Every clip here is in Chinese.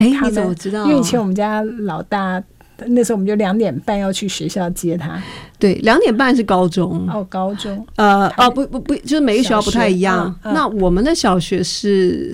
你怎么知道？ 因为以前我们家老大那时候我们就2点半要去学校接他。 对，2点半是高中。 高中。 不，就是每个学校不太一样。那我们的小学是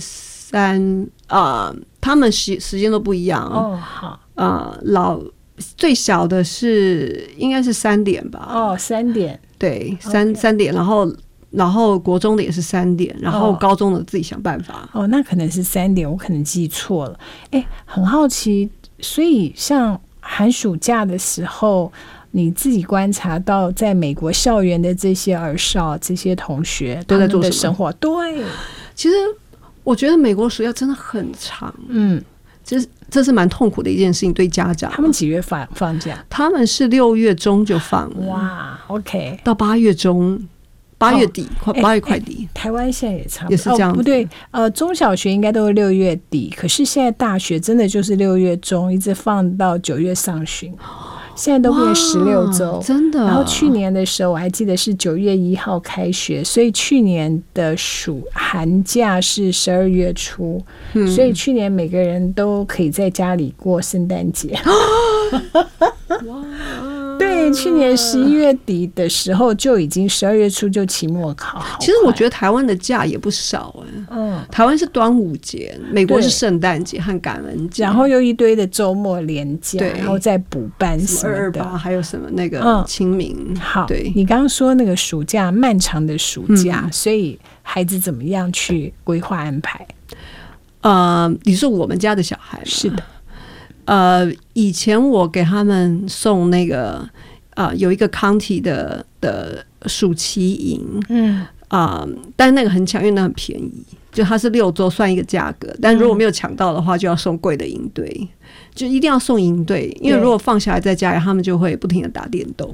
他们时间都不一样。 好。 最小的应该是3点吧。 3点。 对，3点，然后国中的也是3点，然后高中的自己想办法。 那可能是3点，我可能记错了。很好奇，所以像寒暑假的时候，你自己观察到在美国校园的这些儿少、这些同学都在做什么生活？对， 其实我觉得美国暑假真的很长。这是蛮痛苦的一件事情对家长。 他们几月放假？ 他们是6月中就放了。 哇 ，OK， 到8月中。8月底，8月快底。 台湾现在也差不多， 也是这样。 不对，中小学应该都是6月底，可是现在大学真的就是6月中一直放到9月上旬，现在都变16周，真的。然后去年的时候，我还记得是9月1号开学，所以去年的寒假是12月初，所以去年每个人都可以在家里过圣诞节。哇！对，去年11月底的时候就已经12月初就期末考。 其实我觉得台湾的假也不少台湾是端午节，美国是圣诞节和感恩节， 然后又一堆的周末连假，然后再补班什么的， 还有什么那个清明。 好， 对， 你刚刚说那个暑假漫长的暑假，所以孩子怎么样去规划安排？ 你说我们家的小孩吗？ 是的。 以前我给他们送那个有一个 county 的暑期营，但那个很抢，因为那很便宜，就它是6周算一个价格，但如果没有抢到的话，就要送贵的营队，就一定要送营队，因为如果放小孩在家里，他们就会不停的打电动。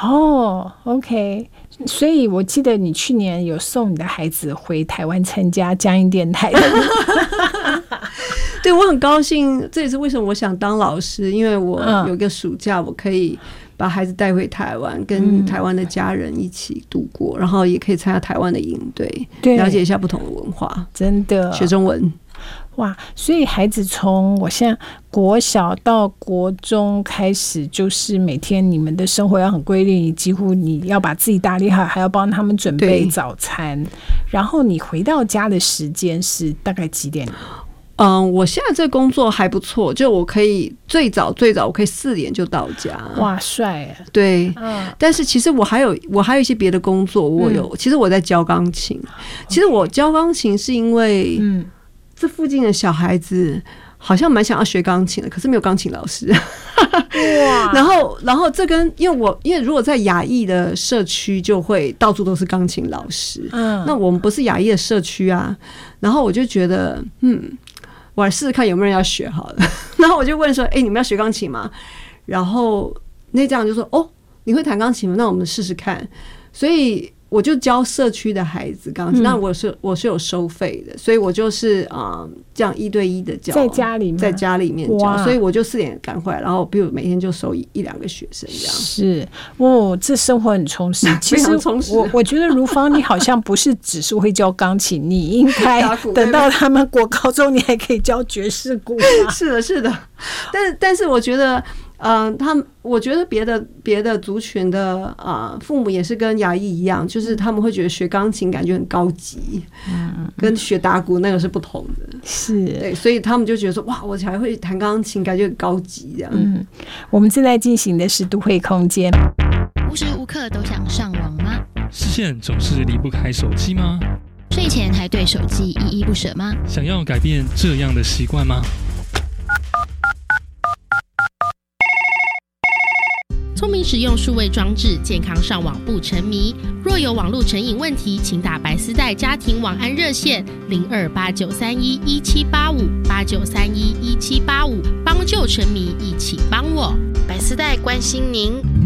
OK， 所以我记得你去年有送你的孩子回台湾参加江音电台的。 对，我很高兴，这也是为什么我想当老师，因为我有一个暑假，我可以把孩子带回台湾，跟台湾的家人一起度过，然后也可以参加台湾的营队，了解一下不同的文化， 真的学中文。 哇，所以孩子从我现在国小到国中开始，就是每天你们的生活要很规律，几乎你要把自己打理好，还要帮他们准备早餐，然后你回到家的时间是大概几点？ 我现在这工作还不错，就我可以最早我可以4点就到家。 哇，帅！ 对，但是其实我还有一些别的工作，其实我在教钢琴。其实我教钢琴是因为，这附近的小孩子好像蛮想要学钢琴的，可是没有钢琴老师。哇！然后这因为如果在亚裔的社区，就会到处都是钢琴老师。那我们不是亚裔的社区啊，然后我就觉得，我来试试看有没有人要学好了。然后我就问说：“你们要学钢琴吗？”然后那这样就说：“你会弹钢琴吗？那我们试试看。”所以我就教社区的孩子钢琴，那我是有收费的，所以我就是这样1对1的教，在家里面教，所以我就4点赶回来，然后比如每天就收1-2个学生这样。 是这生活很充实。其实我觉得如芳，你好像不是只是会教钢琴，你应该等到他们国高中，你还可以教爵士鼓。 是的，但是我觉得。我觉得别的族群的父母也是跟亚裔一样，就是他们会觉得学钢琴感觉很高级，跟学打鼓那个是不同的。是，对，所以他们就觉得说，哇，我才会弹钢琴，感觉很高级这样。 我们正在进行的是都会空间。 无时无刻都想上网吗？ 视线总是离不开手机吗？ 睡前还对手机依依不舍吗？ 想要改变这样的习惯吗？ 聪明使用数位装置，健康上网不沉迷。若有网络成瘾问题，请打白丝带家庭网安热线028931178589311785，帮救沉迷，一起帮我。白丝带关心您。